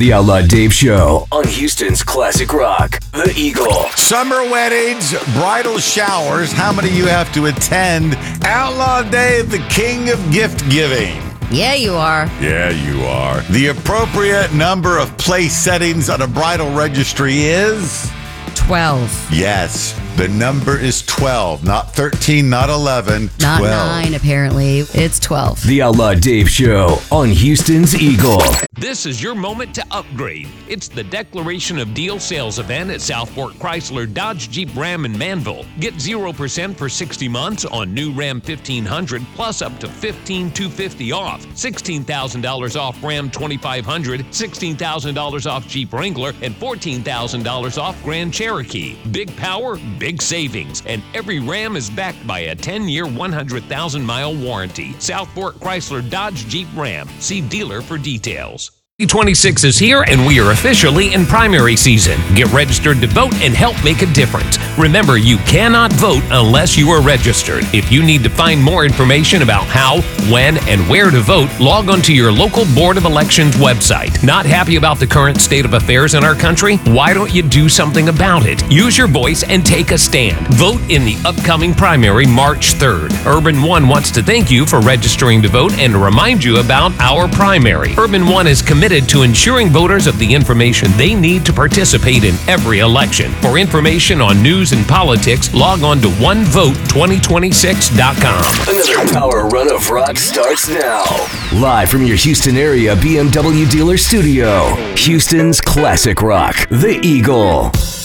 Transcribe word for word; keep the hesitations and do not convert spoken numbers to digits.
The Outlaw Dave Show on Houston's Classic Rock, The Eagle. Summer weddings, bridal showers. How many you have to attend? Outlaw Dave, the king of gift giving. Yeah, you are. Yeah, you are. The appropriate number of place settings on a bridal registry is? twelve. Yes, the number is twelve, not thirteen, not eleven, Not twelve. nine, apparently. It's twelve. The Outlaw Dave Show on Houston's Eagle. This is your moment to upgrade. It's the Declaration of Deal sales event at Southport Chrysler Dodge Jeep Ram in Manville. Get zero percent for sixty months on new Ram fifteen hundred plus up to fifteen thousand two hundred fifty dollars off. sixteen thousand dollars off Ram twenty-five hundred, sixteen thousand dollars off Jeep Wrangler, and fourteen thousand dollars off Grand Cherokee. Big power, big savings, and every Ram is backed by a ten-year, one hundred thousand mile warranty. Southport Chrysler Dodge Jeep Ram. See dealer for details. twenty-six is here and we are officially in primary season. Get registered to vote and help make a difference. Remember, you cannot vote unless you are registered. If you need to find more information about how, when, and where to vote, log on to your local Board of Elections website. Not happy about the current state of affairs in our country? Why don't you do something about it? Use your voice and take a stand. Vote in the upcoming primary March third. Urban One wants to thank you for registering to vote and to remind you about our primary. Urban One is committed to ensuring voters of the information they need to participate in every election. For information on news and politics, log on to one vote twenty twenty-six dot com. Another power run of rock starts now. Live from your Houston area B M W dealer studio, Houston's Classic Rock, The Eagle.